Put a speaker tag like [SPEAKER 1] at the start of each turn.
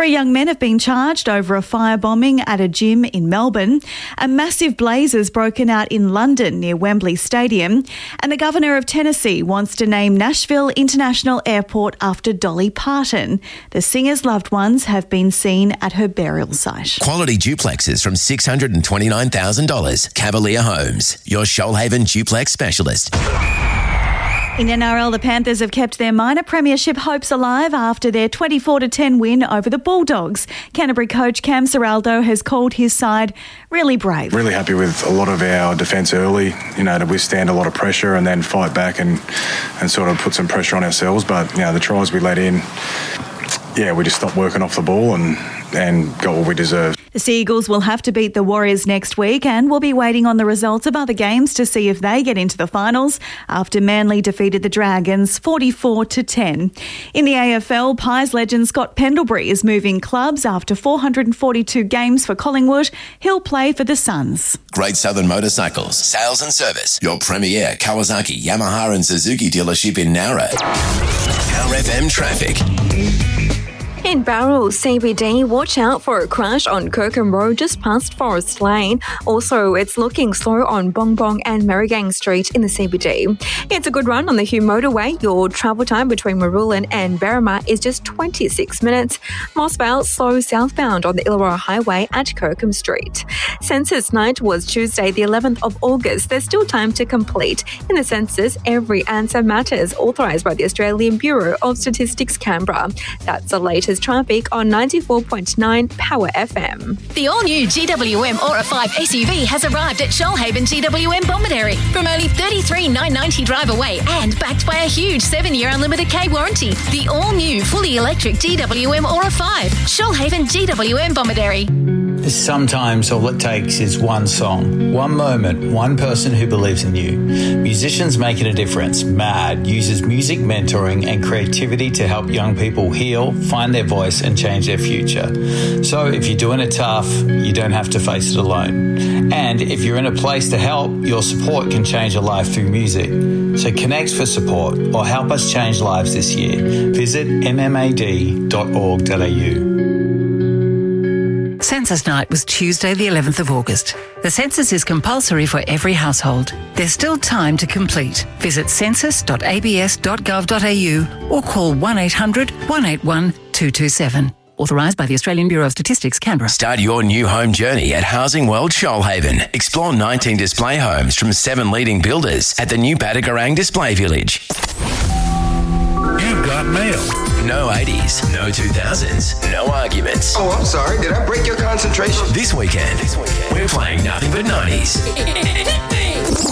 [SPEAKER 1] 3 young men have been charged over a firebombing at a gym in Melbourne. A massive blaze has broken out in London near Wembley Stadium. And the Governor of Tennessee wants to name Nashville International Airport after Dolly Parton. The singer's loved ones have been seen at her burial site.
[SPEAKER 2] Quality duplexes from $629,000. Cavalier Homes, your Shoalhaven duplex specialist.
[SPEAKER 1] In NRL, the Panthers have kept their minor premiership hopes alive after their 24-10 win over the Bulldogs. Canterbury coach Cam Serraldo has called his side really brave.
[SPEAKER 3] Really happy with a lot of our defence early, to withstand a lot of pressure and then fight back and sort of put some pressure on ourselves. But, the tries we let in, we just stopped working off the ball and got what we deserved.
[SPEAKER 1] The Seagulls will have to beat the Warriors next week and will be waiting on the results of other games to see if they get into the finals after Manly defeated the Dragons 44-10. In the AFL, Pies legend Scott Pendlebury is moving clubs after 442 games for Collingwood. He'll play for the Suns.
[SPEAKER 2] Great Southern Motorcycles, sales and service. Your premier Kawasaki, Yamaha and Suzuki dealership in Nowra. Power FM traffic.
[SPEAKER 4] In Bowral CBD, watch out for a crash on Kirkham Road just past Forest Lane. Also, it's looking slow on Bong Bong and Merrigang Street in the CBD. It's a good run on the Hume Motorway. Your travel time between Marulan and Berrima is just 26 minutes. Mossvale slow southbound on the Illawarra Highway at Kirkham Street. Census night was Tuesday the 11th of August. There's still time to complete. In the census, every answer matters, authorised by the Australian Bureau of Statistics Canberra. That's the latest traffic on 94.9 Power FM.
[SPEAKER 5] The all-new GWM Aura 5 SUV has arrived at Shoalhaven GWM Bomaderry from only $33,990 drive away and backed by a huge 7-year unlimited K warranty. The all-new fully electric GWM Aura 5, Shoalhaven GWM Bomaderry.
[SPEAKER 6] Sometimes all it takes is one song, one moment, one person who believes in you. Musicians Making a Difference, MAD, uses music mentoring and creativity to help young people heal, find their voice and change their future. So if you're doing it tough, you don't have to face it alone. And if you're in a place to help, your support can change a life through music. So connect for support or help us change lives this year. Visit mmad.org.au.
[SPEAKER 7] Census night was Tuesday the 11th of August. The census is compulsory for every household. There's still time to complete. Visit census.abs.gov.au or call 1800 181 227. Authorised by the Australian Bureau of Statistics, Canberra.
[SPEAKER 2] Start your new home journey at Housing World Shoalhaven. Explore 19 display homes from 7 leading builders at the new Badagarang Display Village.
[SPEAKER 8] You've got mail.
[SPEAKER 2] No 80s, no 2000s, no arguments.
[SPEAKER 9] Oh, I'm sorry. Did I break your concentration?
[SPEAKER 2] This weekend, we're playing nothing but 90s.